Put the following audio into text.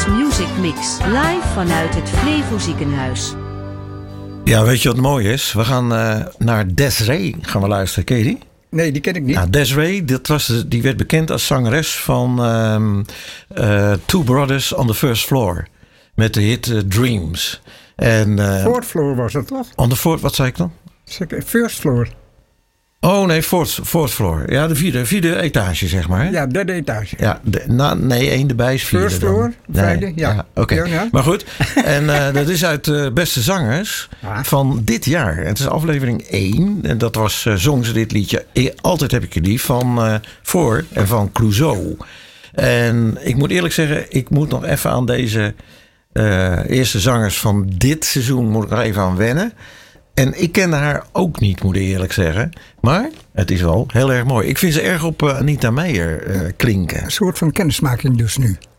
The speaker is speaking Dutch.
Flevo's Music Mix. Live vanuit het Flevo Ziekenhuis. Ja, weet je wat mooi is? We gaan naar Des'ree gaan we luisteren. Ken je die? Nee, die ken ik niet. Nou, Des'ree, die werd bekend als zangeres van Two Brothers on the First Floor. Met de hit Dreams. Fourth Floor was het toch? On the fourth, wat zei ik dan? First Floor. Oh nee, fourth floor. Ja, de vierde etage, zeg maar. Hè? Ja, derde etage. Ja, nee, één erbij is vierde. First floor, vijfde, ja. Oké. Ja. Maar goed, en dat is uit Beste Zangers van dit jaar. Het is aflevering 1. En dat was, zong ze dit liedje Altijd heb ik je lief van Voor en van Clouseau. En ik moet eerlijk zeggen, ik moet nog even aan deze eerste zangers van dit seizoen moet ik nog even aan wennen. En ik kende haar ook niet, moet ik eerlijk zeggen. Maar het is wel heel erg mooi. Ik vind ze erg op Anita Meijer klinken. Een soort van kennismaking dus nu.